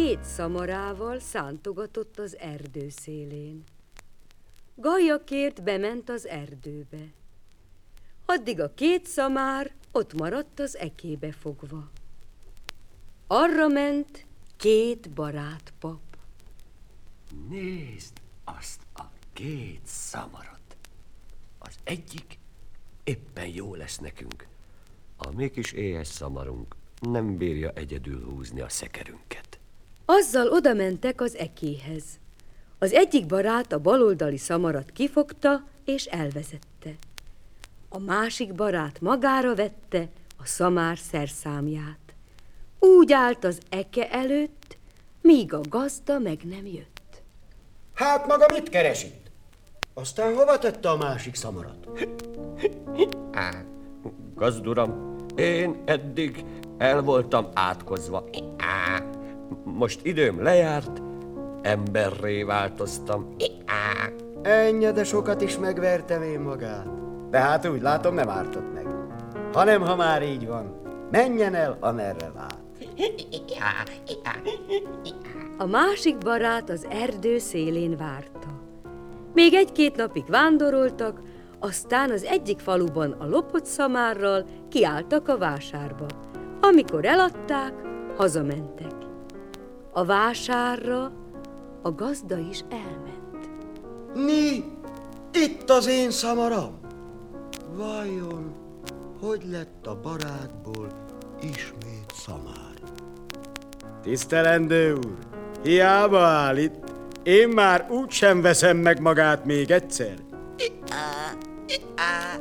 két szamarával szántogatott az erdő szélén. Gallyakért bement az erdőbe. Addig a két szamár ott maradt az ekébe fogva. Arra ment két barátpap. Nézd azt a két szamarat. Az egyik éppen jó lesz nekünk. A mi kis éhes szamarunk nem bírja egyedül húzni a szekerünket. Azzal odamentek az ekéhez. Az egyik barát a baloldali szamarat kifogta és elvezette. A másik barát magára vette a szamár szerszámját. Úgy állt az eke előtt, míg a gazda meg nem jött. Hát maga mit keres itt? Aztán hova tette a másik szamarat? Gazduram, én eddig el voltam átkozva. Most időm lejárt, emberré változtam. Ennyi, de sokat is megvertem én magát. De hát úgy látom, nem ártott meg. Hanem ha már így van, menjen el, amerre lát. A másik barát az erdő szélén várta. Még egy-két napig vándoroltak, aztán az egyik faluban a lopott szamárral kiálltak a vásárba. Amikor eladták, hazamentek. A vásárra a gazda is elment. Ni, itt az én szamaram. Vajon, hogy lett a barátból ismét szamár? Tisztelendő úr, hiába áll itt, én már úgysem veszem meg magát még egyszer.